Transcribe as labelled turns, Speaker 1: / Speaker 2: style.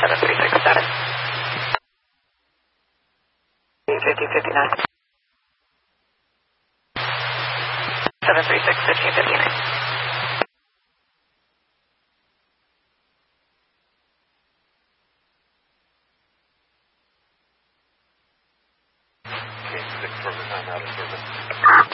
Speaker 1: 7367. 5059. 736 1559.
Speaker 2: Okay, 6 for the time out of service.